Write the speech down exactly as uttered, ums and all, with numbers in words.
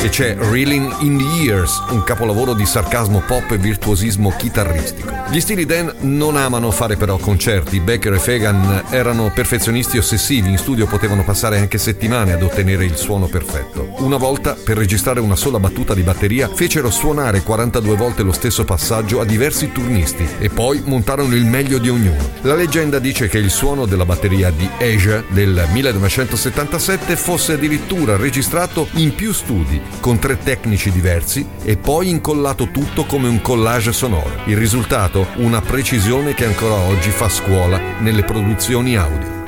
e c'è Reeling in the Years, un capolavoro di sarcasmo pop e virtuosismo chitarristico. Gli Steely Dan non amano fare però concerti. Becker e Fagan erano perfezionisti ossessivi, in studio potevano passare anche settimane ad ottenere il suono perfetto. Una volta, per registrare una sola battuta di batteria, fecero suonare quarantadue volte lo stesso passaggio a diversi turnisti e poi montarono il meglio di ognuno. La leggenda dice che il suono della batteria di Asia del millenovecentosettantasette fosse addirittura registrato in più studi, con tre tecnici diversi, e poi incollato tutto come un collage sonoro. Il risultato? Una precisione che ancora oggi fa scuola nelle produzioni audio.